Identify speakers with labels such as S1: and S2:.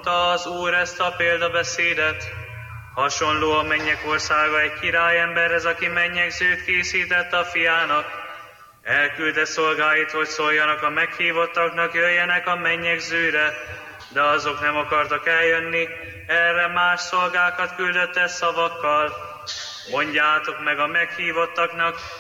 S1: mondta az Úr ezt a példabeszédet. Hasonló a mennyek országa egy királyemberhez, aki mennyegzőt készített a fiának. Elküldte szolgáit, hogy szóljanak a meghívottaknak, jöjjenek a mennyegzőre, de azok nem akartak eljönni, erre más szolgákat küldött szavakkal. Mondjátok meg a meghívottaknak,